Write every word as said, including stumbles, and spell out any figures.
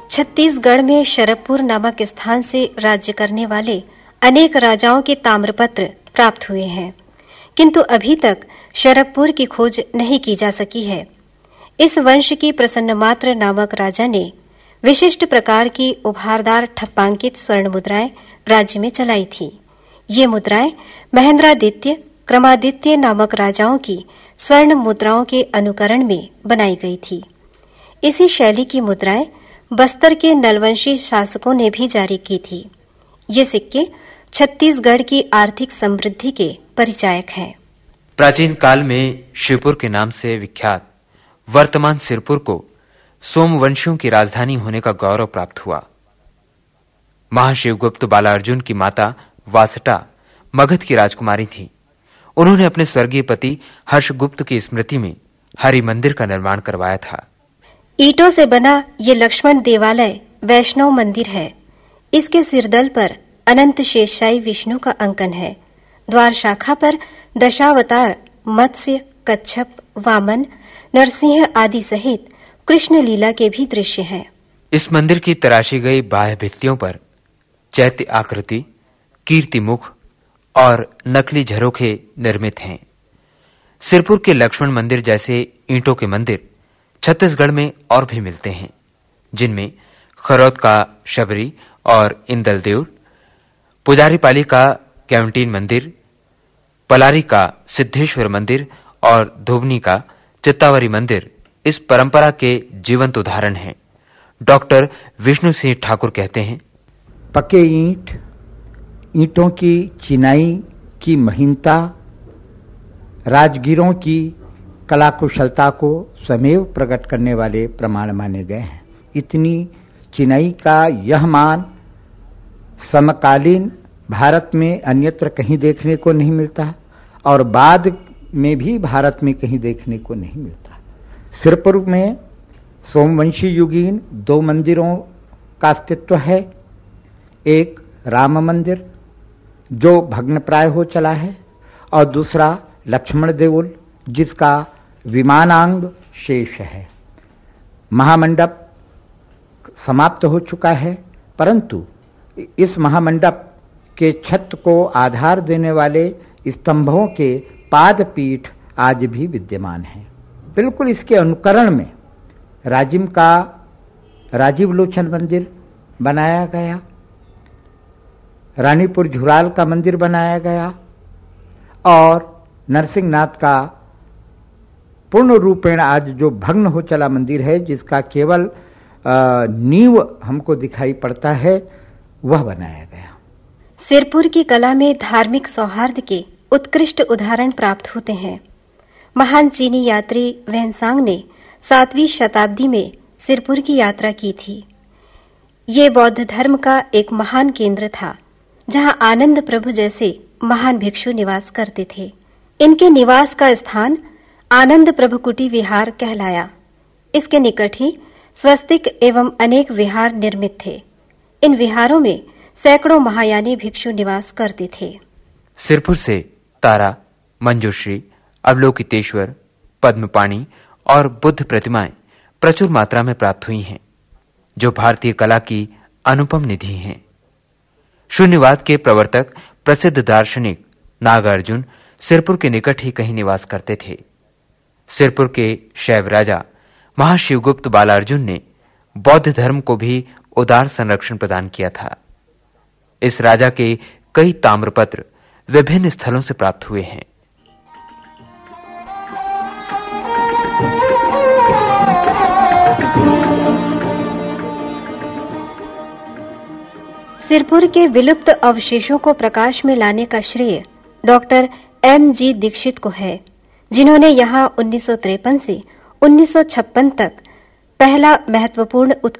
छत्तीसगढ़ में शरभपुर नामक स्थान से राज्य करने वाले अनेक राजाओं के ताम्रपत्र प्राप्त हुए हैं, किंतु अभी तक शरभपुर की खोज नहीं की जा सकी है। इस वंश की प्रसन्नमात्र नामक राजा ने विशिष्ट प्रकार की उभारदार ठप्पांकित स्वर्ण मुद्राएं राज्य में चलाई थी। ये मुद्राएं महेंद्रादित्य, क्रमादित्य नामक राजाओं की स्वर्ण मुद्राओं के अनुकरण में बनाई गई थी। इसी शैली की मुद्राएं बस्तर के नलवंशी शासकों ने भी जारी की थी। ये सिक्के छत्तीसगढ़ की आर्थिक समृद्धि के परिचायक हैं। प्राचीन काल में शिवपुर के नाम से विख्यात वर्तमान सिरपुर को सोमवंशियों की राजधानी होने का गौरव प्राप्त हुआ। महाशिवगुप्त बालार्जुन की माता वासटा मगध की राजकुमारी थी। उन्होंने अपने स्वर्गीय पति हर्षगुप्त की स्मृति में हरि मंदिर का निर्माण करवाया था। ईंटों से बना ये लक्ष्मण देवालय वैष्णव मंदिर है। इसके सिरदल पर अनंत शेषशायी विष्णु का अंकन है। द्वार शाखा पर दशावतार मत्स्य, कच्छप, वामन, नरसिंह आदि सहित कृष्ण लीला के भी दृश्य हैं। इस मंदिर की तराशी गई बाह्य भित्तियों पर चैत्य आकृति, कीर्ति मुख और नकली झरोखे निर्मित हैं। सिरपुर के लक्ष्मण मंदिर जैसे ईंटों के मंदिर छत्तीसगढ़ में और भी मिलते हैं, जिनमें खरौद का शबरी और इंदल देउर, पुजारी पाली का कैंटीन मंदिर, पलारी का सिद्धेश्वर मंदिर और धोबनी का चित्तावरी मंदिर इस परंपरा के जीवंत उदाहरण हैं। डॉक्टर विष्णु सिंह ठाकुर कहते हैं, पके ईंट, ईंटों की चिनाई की महीनता, राजगीरों की कला कुशलता को स्वमेव प्रकट करने वाले प्रमाण माने गए हैं। इतनी चिनाई का यह मान समकालीन भारत में अन्यत्र कहीं देखने को नहीं मिलता और बाद में भी भारत में कहीं देखने को नहीं मिलता। सिरपुर में सोमवंशी युगीन दो मंदिरों का अस्तित्व है। एक राम मंदिर जो भग्नप्राय हो चला है और दूसरा लक्ष्मण देउल जिसका विमानांग शेष है। महामंडप समाप्त हो चुका है, परंतु इस महामंडप के छत को आधार देने वाले स्तंभों के पादपीठ आज भी विद्यमान हैं। बिल्कुल इसके अनुकरण में राजिम का राजीव लोचन मंदिर बनाया गया, रानीपुर झुराल का मंदिर बनाया गया और नरसिंहनाथ का पूर्ण रूपेण आज जो भग्न हो चला मंदिर है, जिसका केवल नींव हमको दिखाई पड़ता है, वह बनाया गया। सिरपुर की कला में धार्मिक सौहार्द के उत्कृष्ट उदाहरण प्राप्त होते हैं। महान चीनी यात्री वेनसांग ने सातवीं शताब्दी में सिरपुर की यात्रा की थी। ये बौद्ध धर्म का एक महान केंद्र था, जहां आनंद प्रभु जैसे महान भिक्षु निवास करते थे। इनके निवास का स्थान आनंद प्रभु कुटी विहार कहलाया। इसके निकट ही स्वस्तिक एवं अनेक विहार निर्मित थे। इन विहारों में सैकड़ों महायानी भिक्षु निवास करते थे। सिरपुर से तारा, मंजूश्री, अवलोकितेश्वर, पद्मपाणि और बुद्ध प्रतिमाएं प्रचुर मात्रा में प्राप्त हुई हैं, जो भारतीय कला की अनुपम निधि हैं। शून्यवाद के प्रवर्तक प्रसिद्ध दार्शनिक नागार्जुन सिरपुर के निकट ही कहीं निवास करते थे। सिरपुर के शैव राजा महाशिवगुप्त बालार्जुन ने बौद्ध धर्म को भी उदार संरक्षण प्रदान किया था। इस राजा के कई ताम्रपत्र विभिन्न स्थलों से प्राप्त हुए हैं। सिरपुर के विलुप्त अवशेषों को प्रकाश में लाने का श्रेय डॉक्टर एम जी दीक्षित को है, जिन्होंने यहां उन्नीस सौ तिरपन से उन्नीस सौ छप्पन तक पहला महत्वपूर्ण